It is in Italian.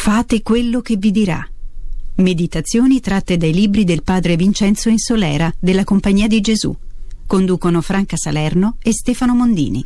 Fate quello che vi dirà. Meditazioni tratte dai libri del padre Vincenzo Insolera della Compagnia di Gesù. Conducono Franca Salerno e Stefano Mondini.